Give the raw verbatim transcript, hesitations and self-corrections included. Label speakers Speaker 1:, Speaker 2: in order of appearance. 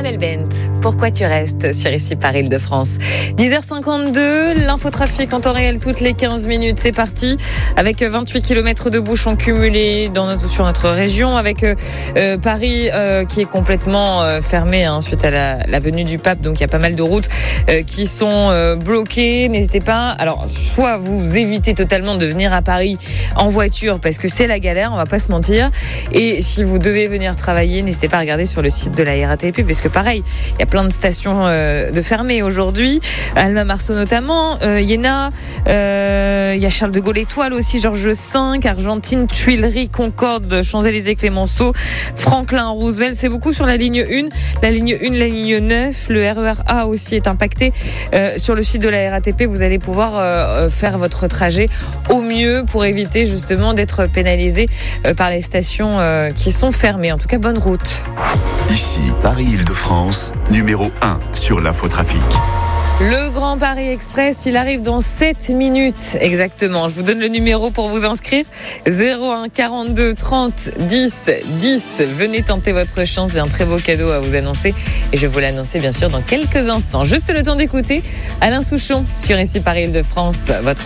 Speaker 1: Jamel Bent, pourquoi tu restes sur ici par Île-de-France. dix heures cinquante-deux, l'infotrafic en temps réel toutes les quinze minutes, c'est parti. Avec vingt-huit kilomètres de bouchons cumulés dans notre, sur notre région, avec euh, Paris euh, qui est complètement euh, fermé hein, suite à la, la venue du pape. Donc il y a pas mal de routes euh, qui sont euh, bloquées. N'hésitez pas, alors soit vous évitez totalement de venir à Paris en voiture parce que c'est la galère, on va pas se mentir. Et si vous devez venir travailler, n'hésitez pas à regarder sur le site de la R A T P, puisque pareil, il y a plein de stations euh, de fermées aujourd'hui. Alma Marceau notamment, euh, Iéna, euh, il y a Charles de Gaulle Étoile aussi, Georges cinq, Argentine, Tuileries, Concorde, Champs-Élysées, Clémenceau, Franklin, Roosevelt. C'est beaucoup sur la ligne un, la ligne un, la ligne neuf. Le R E R A aussi est impacté. Euh, sur le site de la R A T P, vous allez pouvoir euh, faire votre trajet au mieux pour éviter justement d'être pénalisé euh, par les stations euh, qui sont fermées. En tout cas, bonne route.
Speaker 2: Ici, Paris-Île-de-France, numéro un sur l'infotrafic.
Speaker 1: Le Grand Paris Express, il arrive dans sept minutes exactement. Je vous donne le numéro pour vous inscrire. zéro un quarante-deux trente dix dix. Venez tenter votre chance. J'ai un très beau cadeau à vous annoncer. Et je vais vous l'annoncer bien sûr dans quelques instants. Juste le temps d'écouter Alain Souchon sur ici Paris Île-de-France. Votre